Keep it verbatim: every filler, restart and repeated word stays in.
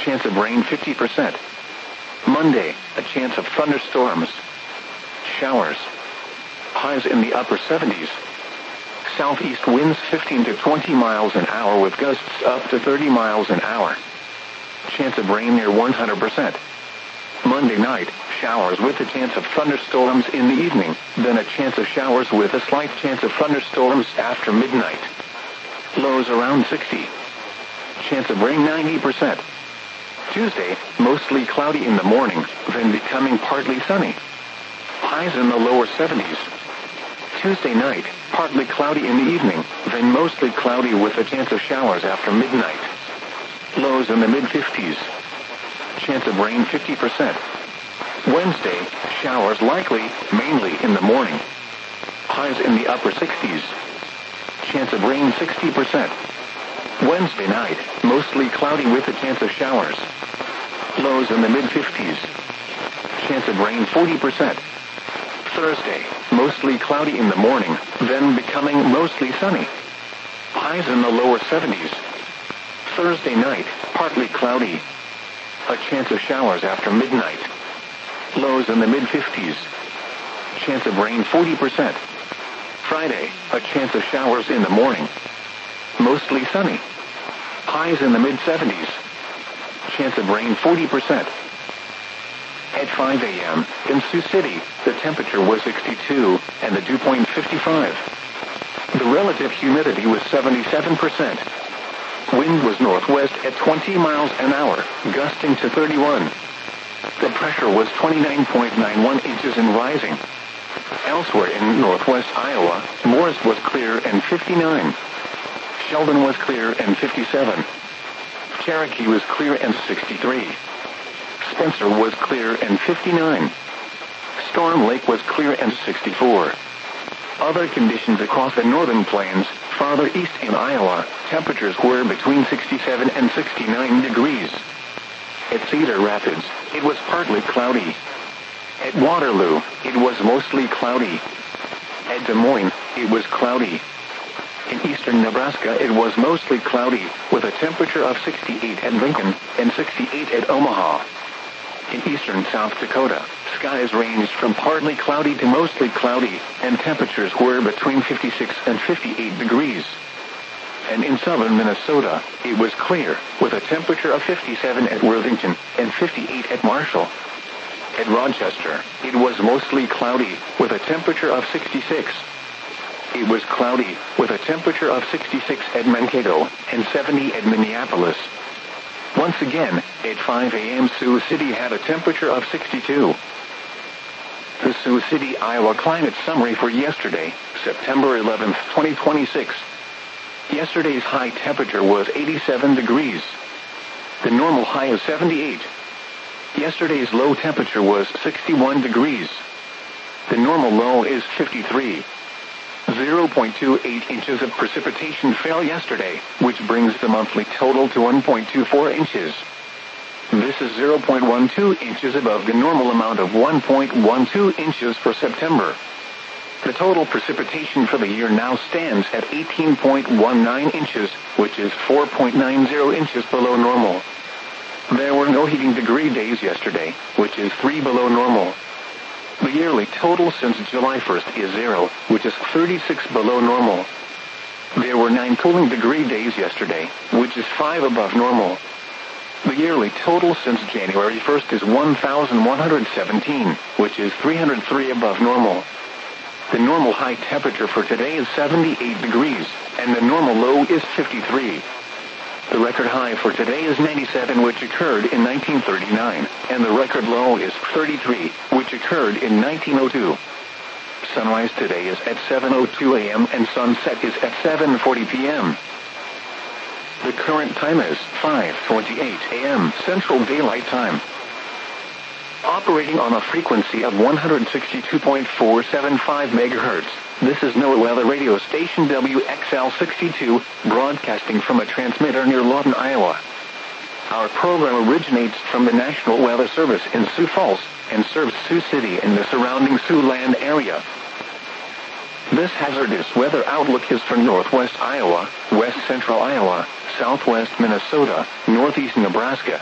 chance of rain fifty percent. Monday, a chance of thunderstorms. Showers. Highs in the upper seventies. Southeast winds fifteen to twenty miles an hour with gusts up to thirty miles an hour. Chance of rain near one hundred percent. Monday night, showers with a chance of thunderstorms in the evening, then a chance of showers with a slight chance of thunderstorms after midnight. Lows around sixty. Chance of rain ninety percent. Tuesday, mostly cloudy in the morning, then becoming partly sunny. Highs in the lower seventies. Tuesday night, partly cloudy in the evening, then mostly cloudy with a chance of showers after midnight. Lows in the mid-fifties. Chance of rain fifty percent. Wednesday, showers likely, mainly in the morning. Highs in the upper sixties. Chance of rain sixty percent. Wednesday night, mostly cloudy with a chance of showers. Lows in the mid-fifties. Chance of rain forty percent. Thursday, mostly cloudy in the morning, then becoming mostly sunny. Highs in the lower seventies. Thursday night, partly cloudy. A chance of showers after midnight. Lows in the mid-fifties. Chance of rain forty percent. Friday, a chance of showers in the morning. Mostly sunny. Highs in the mid-seventies. Chance of rain forty percent. At five a.m., in Sioux City, the temperature was sixty-two, and the dew point fifty-five. The relative humidity was seventy-seven percent. Wind was northwest at twenty miles an hour, gusting to thirty-one. The pressure was twenty-nine point nine one inches and rising. Elsewhere in northwest Iowa, Morris was clear and fifty-nine. Sheldon was clear and fifty-seven. Cherokee was clear and sixty-three. Spencer was clear and fifty-nine. Storm Lake was clear and sixty-four. Other conditions across the northern plains, farther east in Iowa, temperatures were between sixty-seven and sixty-nine degrees. At Cedar Rapids, it was partly cloudy. At Waterloo, it was mostly cloudy. At Des Moines, it was cloudy. In eastern Nebraska, it was mostly cloudy, with a temperature of sixty-eight at Lincoln and sixty-eight at Omaha. In eastern South Dakota, skies ranged from partly cloudy to mostly cloudy, and temperatures were between fifty-six and fifty-eight degrees. And in southern Minnesota, it was clear, with a temperature of fifty-seven at Worthington and fifty-eight at Marshall. At Rochester, it was mostly cloudy, with a temperature of sixty-six. It was cloudy, with a temperature of sixty-six at Mankato and seventy at Minneapolis. Once again, at five a.m. Sioux City had a temperature of sixty-two. The Sioux City, Iowa climate summary for yesterday, September eleventh, twenty twenty-six. Yesterday's high temperature was eighty-seven degrees. The normal high is seventy-eight. Yesterday's low temperature was sixty-one degrees. The normal low is fifty-three. zero point two eight inches of precipitation fell yesterday, which brings the monthly total to one point two four inches. This is zero point one two inches above the normal amount of one point one two inches for September. The total precipitation for the year now stands at eighteen point one nine inches, which is four point nine zero inches below normal. There were no heating degree days yesterday, which is three below normal. The yearly total since July first is zero, which is thirty-six below normal. There were nine cooling degree days yesterday, which is five above normal. The yearly total since January first is one thousand one hundred seventeen, which is three hundred three above normal. The normal high temperature for today is seventy-eight degrees, and the normal low is fifty-three. The record high for today is ninety-seven, which occurred in nineteen thirty-nine, and the record low is thirty-three, which occurred in nineteen oh two. Sunrise today is at seven oh two a.m. and sunset is at seven forty p.m. The current time is five twenty-eight a.m. Central Daylight Time. Operating on a frequency of one hundred sixty-two point four seven five megahertz, this is NOAA Weather Radio Station W X L sixty-two, broadcasting from a transmitter near Lawton, Iowa. Our program originates from the National Weather Service in Sioux Falls and serves Sioux City and the surrounding Siouxland area. This hazardous weather outlook is for northwest Iowa, west central Iowa, southwest Minnesota, northeast Nebraska,